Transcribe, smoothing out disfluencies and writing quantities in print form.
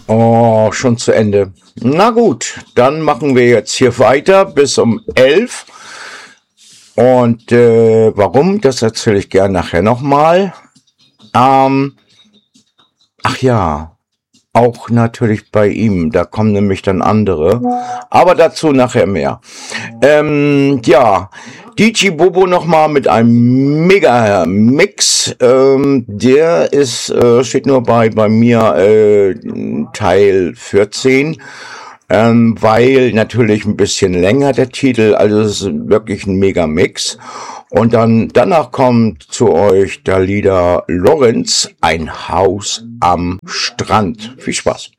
Oh, schon zu Ende. Na gut, dann machen wir jetzt hier weiter bis um 11. Und warum, das erzähle ich gern nachher nochmal. Ach ja, auch natürlich bei ihm, da kommen nämlich dann andere. Aber dazu nachher mehr. Ja, DJ Bobo nochmal mit einem Mega-Mix. Der ist, steht nur bei mir Teil 14. Weil natürlich ein bisschen länger der Titel, also es ist wirklich ein Mega-Mix. Und dann danach kommt zu euch der Lieder Lorenz, ein Haus am Strand. Viel Spaß.